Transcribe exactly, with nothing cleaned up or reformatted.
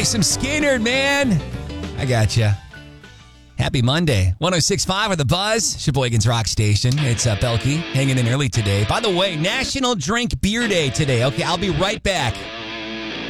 play some Skinner, man. I gotcha. Happy Monday. one oh six point five with The Buzz, Sheboygan's Rock Station. It's uh, Belky hanging in early today. By the way, National Drink Beer Day today. Okay, I'll be right back.